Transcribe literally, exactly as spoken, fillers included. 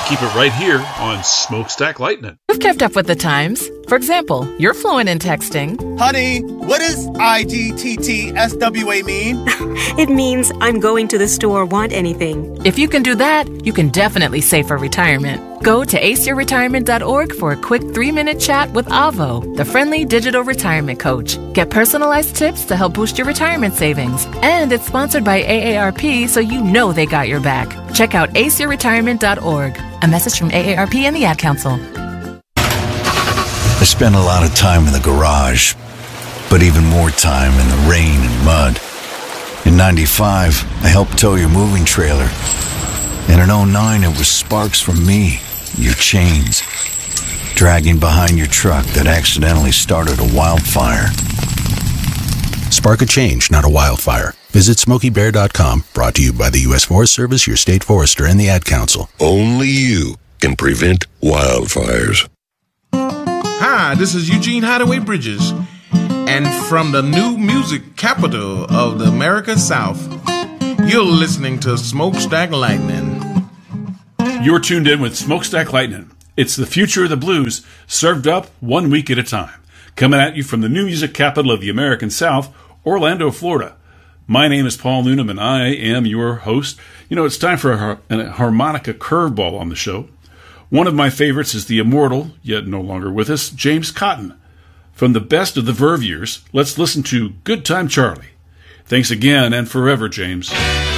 keep it right here on Smokestack Lightning. We've kept up with the times. For example, you're fluent in texting. Honey, what does I G T T S W A mean? It means I'm going to the store, want anything. If you can do that, you can definitely save for retirement. Go to ace your retirement dot org for a quick three-minute chat with Avo, the friendly digital retirement coach. Get personalized tips to help boost your retirement savings. And it's sponsored by A A R P, so you know they got your back. Check out ace your retirement dot org. A message from A A R P and the Ad Council. I spent a lot of time in the garage, but even more time in the rain and mud. In ninety-five, I helped tow your moving trailer. And in oh nine, it was sparks from me, your chains, dragging behind your truck that accidentally started a wildfire. Spark a change, not a wildfire. Visit Smokey Bear dot com, brought to you by the U S Forest Service, your state forester, and the Ad Council. Only you can prevent wildfires. Hi, this is Eugene Hideaway Bridges, and from the new music capital of the America South, you're listening to Smokestack Lightning. You're tuned in with Smokestack Lightning. It's the future of the blues, served up one week at a time. Coming at you from the new music capital of the American South, Orlando, Florida. My name is Paul Noonan, and I am your host. You know, it's time for a, har- a harmonica curveball on the show. One of my favorites is the immortal, yet no longer with us, James Cotton. From the best of the Verve years, let's listen to Good Time Charlie. Thanks again and forever, James.